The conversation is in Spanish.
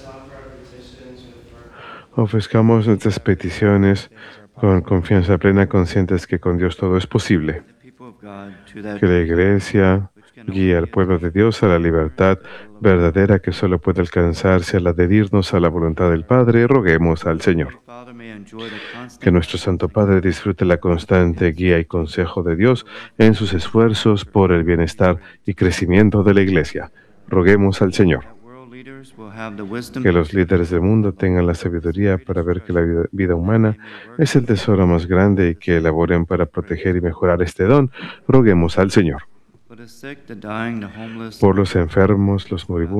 Ofrezcamos nuestras peticiones con confianza plena, conscientes que con Dios todo es posible. Que la Iglesia guíe al pueblo de Dios a la libertad verdadera que solo puede alcanzarse al adherirnos a la voluntad del Padre. Roguemos al Señor. Que nuestro Santo Padre disfrute la constante guía y consejo de Dios en sus esfuerzos por el bienestar y crecimiento de la Iglesia. Roguemos al Señor. Que los líderes del mundo tengan la sabiduría para ver que la vida humana es el tesoro más grande y que elaboren para proteger y mejorar este don. Roguemos al Señor. Por los enfermos, los moribundos,